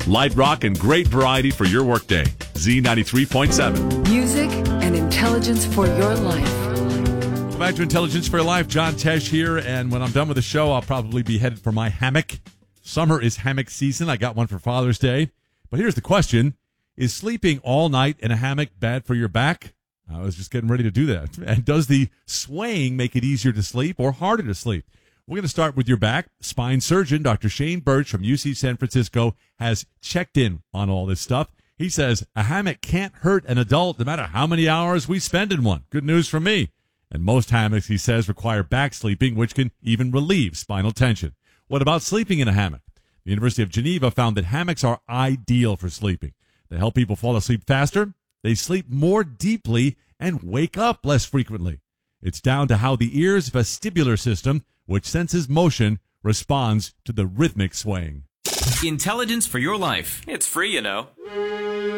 Light rock and great variety for your workday. Z93.7. Music and intelligence for your life. Welcome back to Intelligence for Your Life. John Tesh here, and when I'm done with the show, I'll probably be headed for my hammock. Summer is hammock season. I got one for Father's Day. But here's the question. Is sleeping all night in a hammock bad for your back? I was just getting ready to do that. And does the swaying make it easier to sleep or harder to sleep? We're going to start with your back. Spine surgeon Dr. Shane Birch from UC San Francisco has checked in on all this stuff. He says a hammock can't hurt an adult no matter how many hours we spend in one. Good news for me. And most hammocks, he says, require back sleeping, which can even relieve spinal tension. What about sleeping in a hammock? The University of Geneva found that hammocks are ideal for sleeping. They help people fall asleep faster. They sleep more deeply and wake up less frequently. It's down to how the ear's vestibular system, which senses motion, responds to the rhythmic swaying. Intelligence for your life. It's free, you know.